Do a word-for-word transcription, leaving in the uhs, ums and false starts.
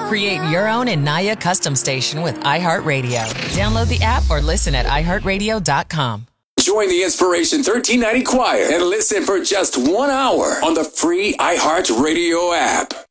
Create your own Anaya custom station with iHeartRadio. Download the app or listen at i heart radio dot com. Join the Inspiration thirteen ninety Choir and listen for just one hour on the free iHeartRadio app.